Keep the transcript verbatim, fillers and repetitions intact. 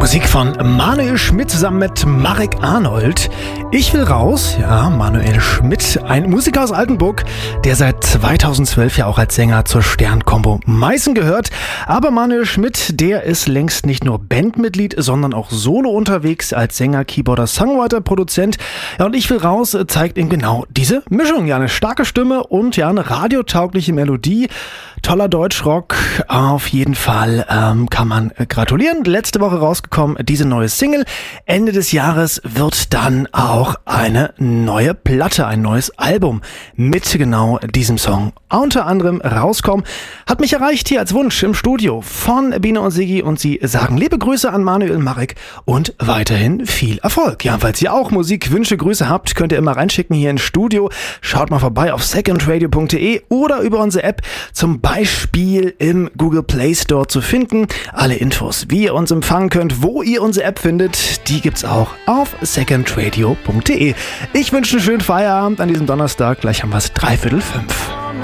Musik von Manuel Schmidt zusammen mit Marek Arnold. Ich will raus, ja, Manuel Schmidt, ein Musiker aus Altenburg, der seit zweitausendzwölf ja auch als Sänger zur Stern-Kombo Meißen gehört. Aber Manuel Schmidt, der ist längst nicht nur Bandmitglied, sondern auch solo unterwegs als Sänger, Keyboarder, Songwriter, Produzent. Ja, und Ich will raus zeigt ihm genau diese Mischung. Ja, eine starke Stimme und ja, eine radiotaugliche Melodie. Toller Deutschrock, auf jeden Fall ähm, kann man gratulieren. Letzte Woche rausgekommen, diese neue Single. Ende des Jahres wird dann auch eine neue Platte, ein neues Album mit genau diesem Song unter anderem rauskommen. Hat mich erreicht hier als Wunsch im Studio von Biene und Sigi und sie sagen liebe Grüße an Manuel Marek und weiterhin viel Erfolg. Ja, falls ihr auch Musikwünsche, Grüße habt, könnt ihr immer reinschicken hier ins Studio. Schaut mal vorbei auf secondradio punkt de oder über unsere App, zum Beispiel im Google Play Store zu finden. Alle Infos, wie ihr uns empfangen könnt, wo ihr unsere App findet, die gibt's auch auf secondradio punkt de. Ich wünsche einen schönen Feierabend an diesem Donnerstag. Gleich haben wir es dreiviertel fünf.